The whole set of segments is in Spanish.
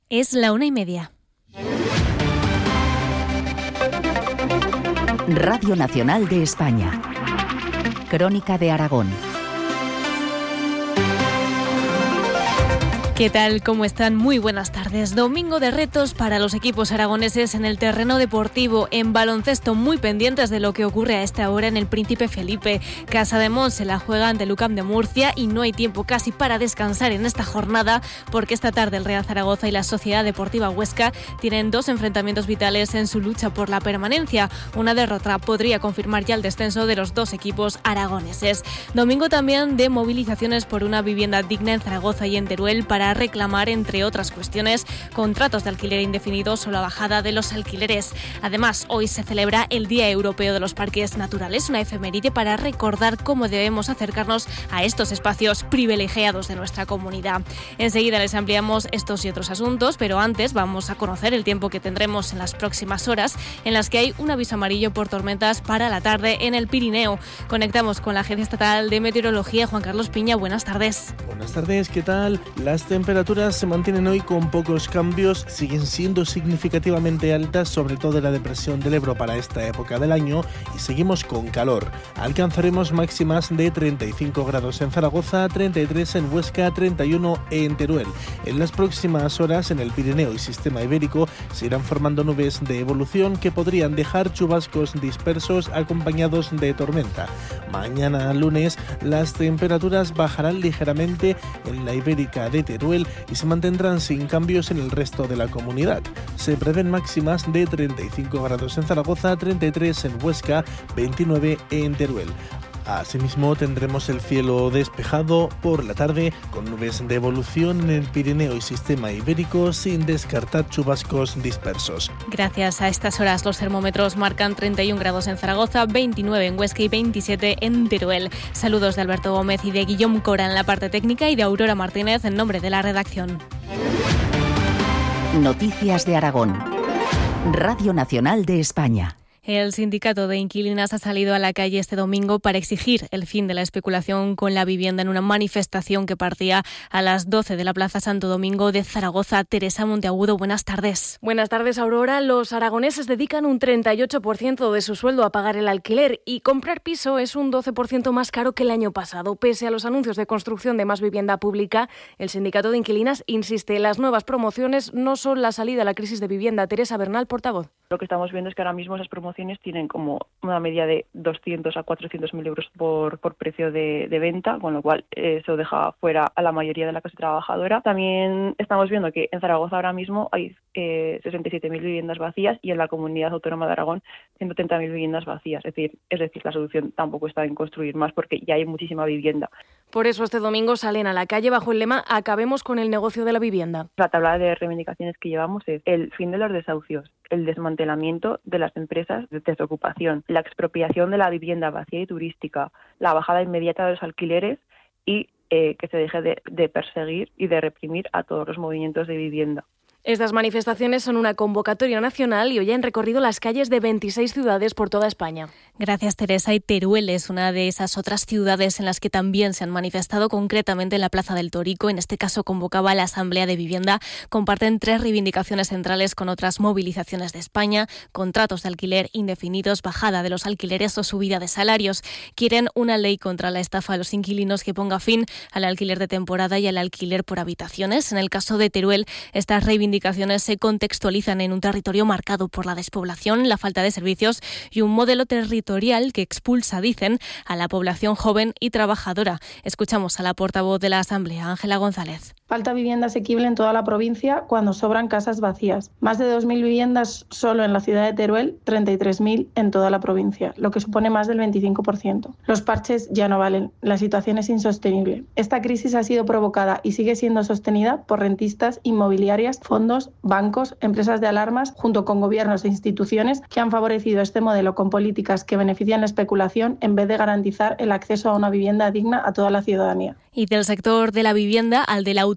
Es la 1:30. Radio Nacional de España. Crónica de Aragón. ¿Qué tal? ¿Cómo están? Muy buenas tardes. Domingo de retos para los equipos aragoneses en el terreno deportivo. En baloncesto, muy pendientes de lo que ocurre a esta hora en el Príncipe Felipe. Casademont se la juega ante el UCAM de Murcia y no hay tiempo casi para descansar en esta jornada porque esta tarde el Real Zaragoza y la Sociedad Deportiva Huesca tienen dos enfrentamientos vitales en su lucha por la permanencia. Una derrota podría confirmar ya el descenso de los dos equipos aragoneses. Domingo también de movilizaciones por una vivienda digna en Zaragoza y en Teruel para reclamar, entre otras cuestiones, contratos de alquiler indefinidos o la bajada de los alquileres. Además, hoy se celebra el Día Europeo de los Parques Naturales, una efeméride para recordar cómo debemos acercarnos a estos espacios privilegiados de nuestra comunidad. Enseguida les ampliamos estos y otros asuntos, pero antes vamos a conocer el tiempo que tendremos en las próximas horas, en las que hay un aviso amarillo por tormentas para la tarde en el Pirineo. Conectamos con la Agencia Estatal de Meteorología. Juan Carlos Piña, buenas tardes. Buenas tardes, ¿qué tal? Las temperaturas se mantienen hoy con pocos cambios, siguen siendo significativamente altas, sobre todo en la depresión del Ebro para esta época del año, y seguimos con calor. Alcanzaremos máximas de 35 grados en Zaragoza, 33 en Huesca, 31 en Teruel. En las próximas horas en el Pirineo y Sistema Ibérico se irán formando nubes de evolución que podrían dejar chubascos dispersos acompañados de tormenta. Mañana lunes las temperaturas bajarán ligeramente en la Ibérica de Teruel y se mantendrán sin cambios en el resto de la comunidad. Se prevén máximas de 35 grados en Zaragoza, 33 en Huesca, 29 en Teruel. Asimismo, tendremos el cielo despejado por la tarde, con nubes de evolución en el Pirineo y Sistema Ibérico, sin descartar chubascos dispersos. Gracias a estas horas, los termómetros marcan 31 grados en Zaragoza, 29 en Huesca y 27 en Teruel. Saludos de Alberto Gómez y de Guillaume Cora en la parte técnica y de Aurora Martínez en nombre de la redacción. Noticias de Aragón. Radio Nacional de España. El sindicato de inquilinas ha salido a la calle este domingo para exigir el fin de la especulación con la vivienda en una manifestación que partía a las 12 de la Plaza Santo Domingo de Zaragoza. Teresa Monteagudo, buenas tardes. Buenas tardes, Aurora. Los aragoneses dedican un 38% de su sueldo a pagar el alquiler y comprar piso es un 12% más caro que el año pasado. Pese a los anuncios de construcción de más vivienda pública, el sindicato de inquilinas insiste, las nuevas promociones no son la salida a la crisis de vivienda. Teresa Bernal, portavoz. Lo que estamos viendo es que ahora mismo esas promociones tienen como una media de 200 a 400.000 euros por precio de venta, con lo cual eso deja fuera a la mayoría de la clase trabajadora. También estamos viendo que en Zaragoza ahora mismo hay 67.000 viviendas vacías y en la Comunidad Autónoma de Aragón 130.000 viviendas vacías. Es decir, la solución tampoco está en construir más porque ya hay muchísima vivienda. Por eso este domingo salen a la calle bajo el lema "Acabemos con el negocio de la vivienda". La tabla de reivindicaciones que llevamos es el fin de los desahucios, el desmantelamiento de las empresas de desocupación, la expropiación de la vivienda vacía y turística, la bajada inmediata de los alquileres y que se deje de perseguir y de reprimir a todos los movimientos de vivienda. Estas manifestaciones son una convocatoria nacional y hoy han recorrido las calles de 26 ciudades por toda España. Gracias, Teresa. Y Teruel es una de esas otras ciudades en las que también se han manifestado, concretamente en la Plaza del Torico. En este caso convocaba a la Asamblea de Vivienda. Comparten tres reivindicaciones centrales con otras movilizaciones de España: contratos de alquiler indefinidos, bajada de los alquileres o subida de salarios. Quieren una ley contra la estafa a los inquilinos que ponga fin al alquiler de temporada y al alquiler por habitaciones. En el caso de Teruel, estas reivindicaciones se contextualizan en un territorio marcado por la despoblación, la falta de servicios y un modelo territorial que expulsa, dicen, a la población joven y trabajadora. Escuchamos a la portavoz de la Asamblea, Ángela González. Falta vivienda asequible en toda la provincia cuando sobran casas vacías. Más de 2.000 viviendas solo en la ciudad de Teruel, 33.000 en toda la provincia, lo que supone más del 25%. Los parches ya no valen, la situación es insostenible. Esta crisis ha sido provocada y sigue siendo sostenida por rentistas, inmobiliarias, fondos, bancos, empresas de alarmas, junto con gobiernos e instituciones que han favorecido este modelo con políticas que benefician la especulación en vez de garantizar el acceso a una vivienda digna a toda la ciudadanía. Y del sector de la vivienda al de la automoción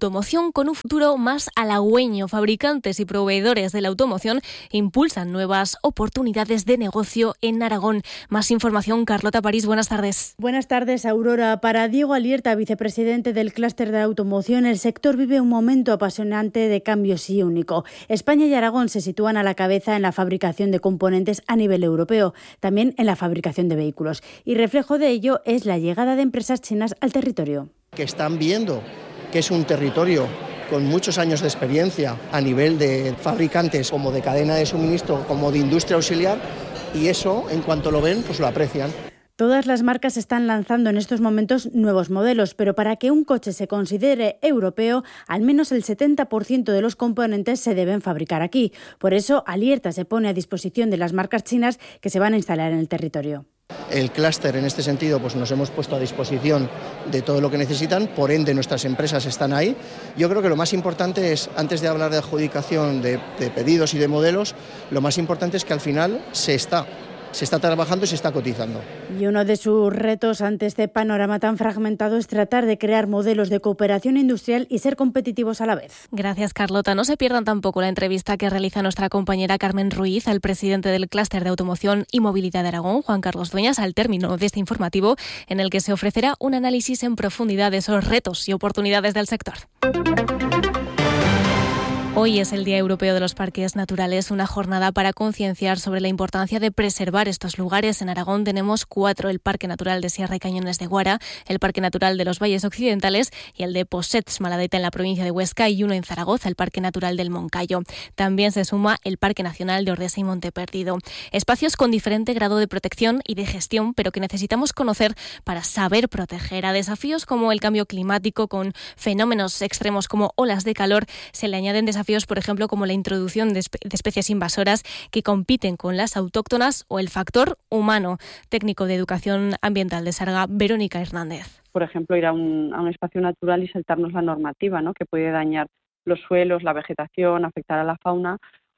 automoción con un futuro más halagüeño. Fabricantes y proveedores de la automoción impulsan nuevas oportunidades de negocio en Aragón. Más información, Carlota París, buenas tardes. Buenas tardes, Aurora. Para Diego Alierta, vicepresidente del clúster de la automoción, el sector vive un momento apasionante de cambio sí único. España y Aragón se sitúan a la cabeza en la fabricación de componentes a nivel europeo, también en la fabricación de vehículos. Y reflejo de ello es la llegada de empresas chinas al territorio. Que están viendo que es un territorio con muchos años de experiencia a nivel de fabricantes, como de cadena de suministro, como de industria auxiliar, y eso, en cuanto lo ven, pues lo aprecian. Todas las marcas están lanzando en estos momentos nuevos modelos, pero para que un coche se considere europeo, al menos el 70% de los componentes se deben fabricar aquí. Por eso, Alierta se pone a disposición de las marcas chinas que se van a instalar en el territorio. El clúster, en este sentido, pues nos hemos puesto a disposición de todo lo que necesitan, por ende nuestras empresas están ahí. Yo creo que lo más importante es, antes de hablar de adjudicación de pedidos y de modelos, lo más importante es que al final se está trabajando y se está cotizando. Y uno de sus retos ante este panorama tan fragmentado es tratar de crear modelos de cooperación industrial y ser competitivos a la vez. Gracias, Carlota. No se pierdan tampoco la entrevista que realiza nuestra compañera Carmen Ruiz al presidente del clúster de automoción y movilidad de Aragón, Juan Carlos Dueñas, al término de este informativo, en el que se ofrecerá un análisis en profundidad de esos retos y oportunidades del sector. Hoy es el Día Europeo de los Parques Naturales, una jornada para concienciar sobre la importancia de preservar estos lugares. En Aragón tenemos 4, el Parque Natural de Sierra y Cañones de Guara, el Parque Natural de los Valles Occidentales y el de Possets, Maladeta en la provincia de Huesca, y uno en Zaragoza, el Parque Natural del Moncayo. También se suma el Parque Nacional de Ordesa y Monteperdido. Espacios con diferente grado de protección y de gestión, pero que necesitamos conocer para saber proteger. A desafíos como el cambio climático, con fenómenos extremos como olas de calor, se le añaden desafíos, por ejemplo, como la introducción de especies invasoras que compiten con las autóctonas o el factor humano. Técnico de Educación Ambiental de Sarga, Verónica Hernández. Por ejemplo, ir a un espacio natural y saltarnos la normativa, ¿no?, que puede dañar los suelos, la vegetación, afectar a la fauna,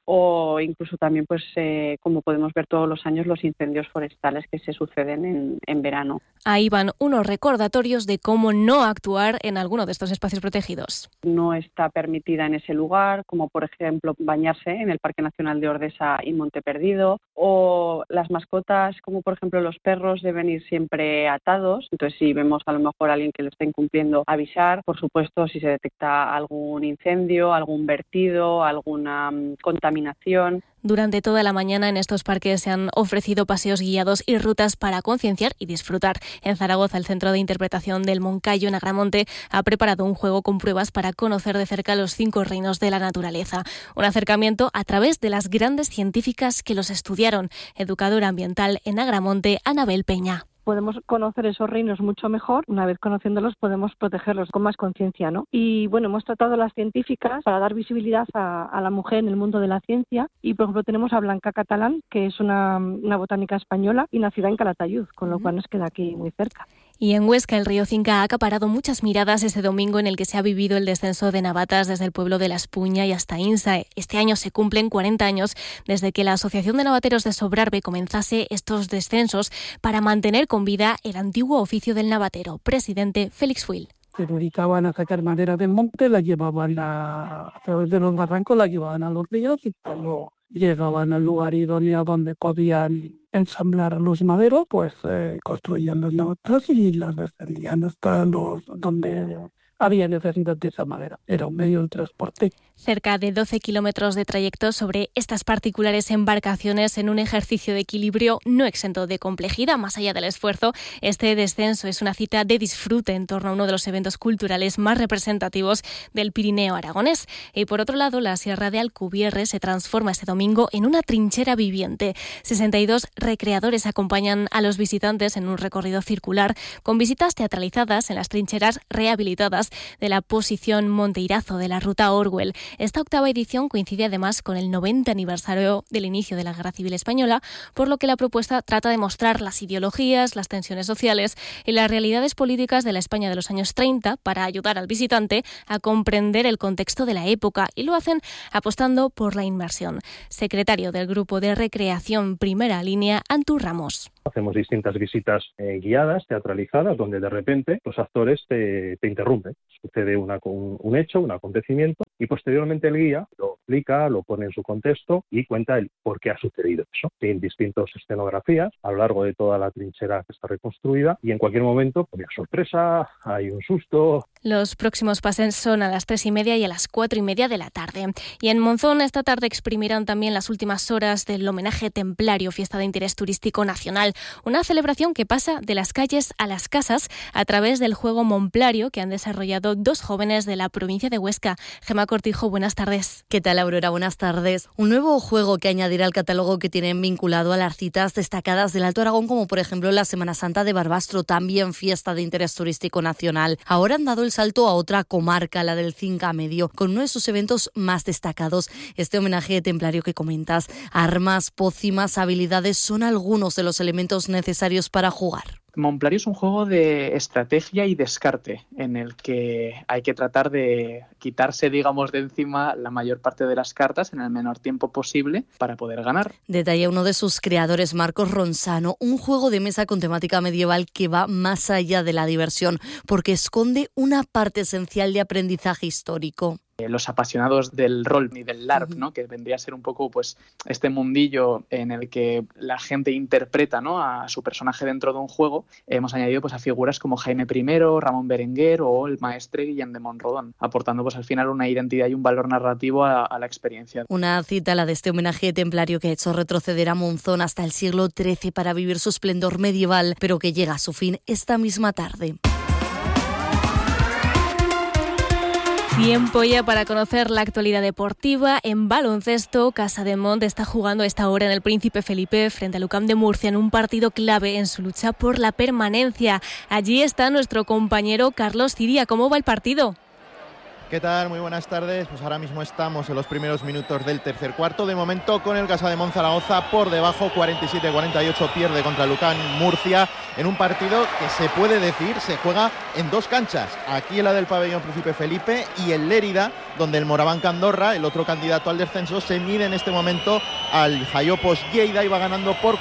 o incluso también, pues, como podemos ver todos los años, los incendios forestales que se suceden en verano. Ahí van unos recordatorios de cómo no actuar en alguno de estos espacios protegidos. No está permitida en ese lugar, como por ejemplo bañarse en el Parque Nacional de Ordesa y Monteperdido, o las mascotas, como por ejemplo los perros, deben ir siempre atados. Entonces, si vemos a lo mejor a alguien que lo está incumpliendo, avisar. Por supuesto, si se detecta algún incendio, algún vertido, alguna contaminación. Durante toda la mañana en estos parques se han ofrecido paseos guiados y rutas para concienciar y disfrutar. En Zaragoza, el Centro de Interpretación del Moncayo, en Agramonte, ha preparado un juego con pruebas para conocer de cerca los 5 reinos de la naturaleza. Un acercamiento a través de las grandes científicas que los estudiaron. Educadora ambiental en Agramonte, Anabel Peña. Podemos conocer esos reinos mucho mejor. Una vez conociéndolos, podemos protegerlos con más conciencia, ¿no? Y bueno, hemos tratado a las científicas para dar visibilidad a la mujer en el mundo de la ciencia. Y por ejemplo, tenemos a Blanca Catalán, que es una botánica española y nacida en Calatayud, con lo cual nos queda aquí muy cerca. Y en Huesca, el río Cinca ha acaparado muchas miradas este domingo, en el que se ha vivido el descenso de navatas desde el pueblo de La Espuña y hasta Insa. Este año se cumplen 40 años desde que la Asociación de Navateros de Sobrarbe comenzase estos descensos para mantener con vida el antiguo oficio del navatero. Presidente Félix Fuil. Se dedicaban a sacar madera del monte, la llevaban a través de los barrancos, la llevaban a los ríos, y cuando llegaban al lugar idóneo donde podían ensamblar los maderos, pues construían las navatas y las descendían hasta donde había necesidad de esa madera. Era un medio de transporte. Cerca de 12 kilómetros de trayecto sobre estas particulares embarcaciones en un ejercicio de equilibrio no exento de complejidad. Más allá del esfuerzo, este descenso es una cita de disfrute en torno a uno de los eventos culturales más representativos del Pirineo aragonés. Y por otro lado, la Sierra de Alcubierre se transforma este domingo en una trinchera viviente. 62 recreadores acompañan a los visitantes en un recorrido circular con visitas teatralizadas en las trincheras rehabilitadas de la posición Monteirazo de la ruta Orwell. Esta 8ª edición coincide además con el 90 aniversario del inicio de la Guerra Civil Española, por lo que la propuesta trata de mostrar las ideologías, las tensiones sociales y las realidades políticas de la España de los años 30 para ayudar al visitante a comprender el contexto de la época, y lo hacen apostando por la inmersión. Secretario del Grupo de Recreación Primera Línea, Antú Ramos. Hacemos distintas visitas guiadas, teatralizadas, donde de repente los actores te interrumpen. Sucede un hecho, un acontecimiento, y posteriormente el guía lo explica, lo pone en su contexto y cuenta el por qué ha sucedido eso. En distintas escenografías, a lo largo de toda la trinchera que está reconstruida, y en cualquier momento hay sorpresa, hay un susto. Los próximos pases son a las 3:30 y a las 4:30 de la tarde. Y en Monzón esta tarde exprimirán también las últimas horas del homenaje templario, fiesta de interés turístico nacional. Una celebración que pasa de las calles a las casas a través del juego Momplario que han desarrollado 2 jóvenes de la provincia de Huesca. Gemma Cortijo, buenas tardes. ¿Qué tal, Aurora? Buenas tardes. Un nuevo juego que añadirá al catálogo que tienen vinculado a las citas destacadas del Alto Aragón, como por ejemplo la Semana Santa de Barbastro, también fiesta de interés turístico nacional. Ahora han dado el salto a otra comarca, la del Cinca Medio, con uno de sus eventos más destacados. Este homenaje templario que comentas, armas, pócimas, habilidades, son algunos de los elementos necesarios para jugar. Momplario es un juego de estrategia y descarte, en el que hay que tratar de quitarse, digamos, de encima la mayor parte de las cartas en el menor tiempo posible para poder ganar. Detalla uno de sus creadores, Marcos Ronsano, un juego de mesa con temática medieval que va más allá de la diversión, porque esconde una parte esencial de aprendizaje histórico. Los apasionados del rol y del LARP, ¿no? Que vendría a ser un poco pues este mundillo en el que la gente interpreta, ¿no? a su personaje dentro de un juego. Hemos añadido pues a figuras como Jaime I, Ramón Berenguer o el maestre Guillem de Monrodon, aportando pues al final una identidad y un valor narrativo a la experiencia. Una cita, la de este homenaje templario que ha hecho retroceder a Monzón hasta el siglo XIII para vivir su esplendor medieval, pero que llega a su fin esta misma tarde. Tiempo ya para conocer la actualidad deportiva. En baloncesto, Casademont está jugando a esta hora en el Príncipe Felipe frente al UCAM de Murcia en un partido clave en su lucha por la permanencia. Allí está nuestro compañero Carlos Ciria. ¿Cómo va el partido? ¿Qué tal? Muy buenas tardes. Pues ahora mismo estamos en los primeros minutos del tercer cuarto. De momento con el Casademont Zaragoza por debajo, 47-48, pierde contra el UCAM Murcia en un partido que se puede decir se juega en 2 canchas. Aquí en la del pabellón Príncipe Felipe y en Lérida, donde el Moraván Andorra, el otro candidato al descenso, se mide en este momento al Jaiopos Lleida y va ganando por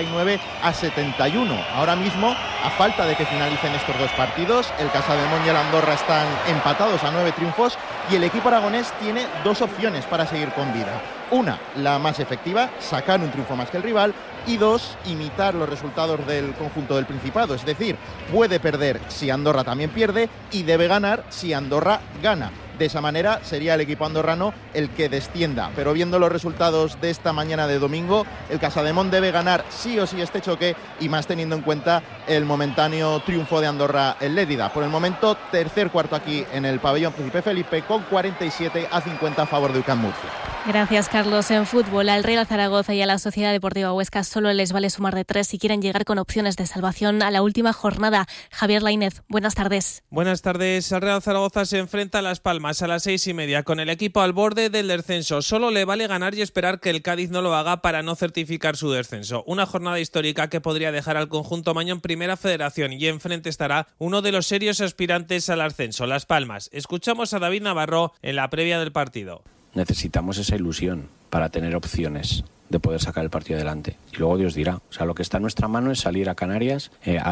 49-71. Ahora mismo, a falta de que finalicen estos 2 partidos, el Casademont y el Andorra están empatados a 9 triunfos y el equipo aragonés tiene 2 opciones para seguir con vida. Una, la más efectiva, sacar un triunfo más que el rival, y 2, imitar los resultados del conjunto del Principado, es decir, puede perder si Andorra también pierde y debe ganar si Andorra gana. De esa manera sería el equipo andorrano el que descienda. Pero viendo los resultados de esta mañana de domingo, el Casademont debe ganar sí o sí este choque, y más teniendo en cuenta el momentáneo triunfo de Andorra en Lérida. Por el momento, tercer cuarto aquí en el pabellón Príncipe Felipe con 47-50 a favor de UCAM Murcia. Gracias, Carlos. En fútbol, al Real Zaragoza y a la Sociedad Deportiva Huesca solo les vale sumar de 3 si quieren llegar con opciones de salvación a la última jornada. Javier Lainez, buenas tardes. Buenas tardes. El Real Zaragoza se enfrenta a Las Palmas a las 6:30 con el equipo al borde del descenso. Solo le vale ganar y esperar que el Cádiz no lo haga para no certificar su descenso. Una jornada histórica que podría dejar al conjunto maño en Primera Federación, y enfrente estará uno de los serios aspirantes al ascenso, Las Palmas. Escuchamos a David Navarro en la previa del partido. Necesitamos esa ilusión para tener opciones de poder sacar el partido adelante. Y luego Dios dirá. O sea, lo que está en nuestra mano es salir a Canarias,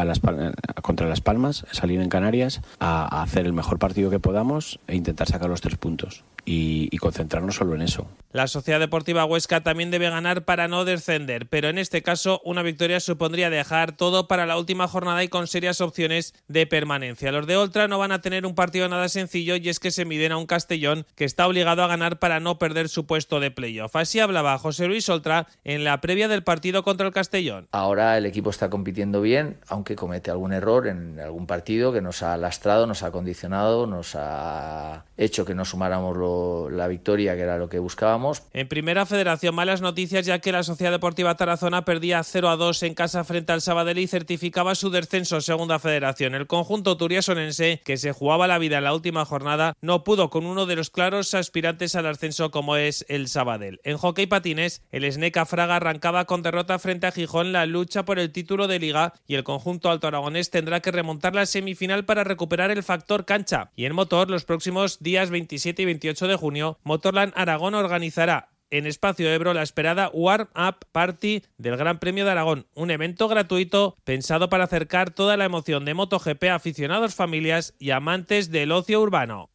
contra Las Palmas, salir en Canarias a hacer el mejor partido que podamos e intentar sacar los 3 puntos. Y concentrarnos solo en eso. La Sociedad Deportiva Huesca también debe ganar para no descender, pero en este caso una victoria supondría dejar todo para la última jornada y con serias opciones de permanencia. Los de Oltra no van a tener un partido nada sencillo, y es que se miden a un Castellón que está obligado a ganar para no perder su puesto de playoff. Así hablaba José Luis Oltra en la previa del partido contra el Castellón. Ahora el equipo está compitiendo bien, aunque comete algún error en algún partido que nos ha lastrado, nos ha condicionado, nos ha hecho que no sumáramos la victoria, que era lo que buscábamos. En Primera Federación, malas noticias, ya que la Sociedad Deportiva Tarazona perdía 0-2 en casa frente al Sabadell y certificaba su descenso a Segunda Federación. El conjunto turiasonense, que se jugaba la vida en la última jornada, no pudo con uno de los claros aspirantes al ascenso como es el Sabadell. En hockey patines, el Sneca Fraga arrancaba con derrota frente a Gijón la lucha por el título de Liga, y el conjunto alto aragonés tendrá que remontar la semifinal para recuperar el factor cancha. Y en motor, los próximos días 27 y 28 de junio, Motorland Aragón organizará en Espacio Ebro la esperada Warm Up Party del Gran Premio de Aragón, un evento gratuito pensado para acercar toda la emoción de MotoGP a aficionados, familias y amantes del ocio urbano.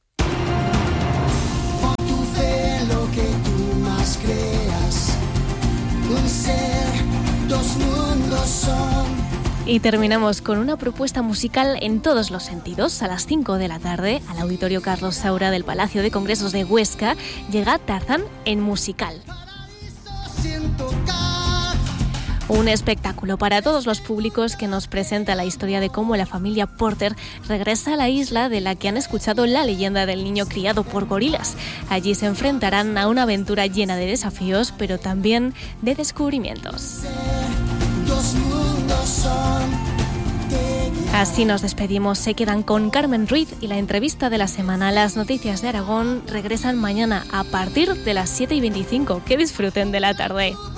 Y terminamos con una propuesta musical en todos los sentidos. A las 5 de la tarde, al Auditorio Carlos Saura del Palacio de Congresos de Huesca, llega Tarzán en musical. Un espectáculo para todos los públicos que nos presenta la historia de cómo la familia Porter regresa a la isla de la que han escuchado la leyenda del niño criado por gorilas. Allí se enfrentarán a una aventura llena de desafíos, pero también de descubrimientos. Así nos despedimos. Se quedan con Carmen Ruiz y la entrevista de la semana. Las noticias de Aragón regresan mañana a partir de las 7:25. Que disfruten de la tarde.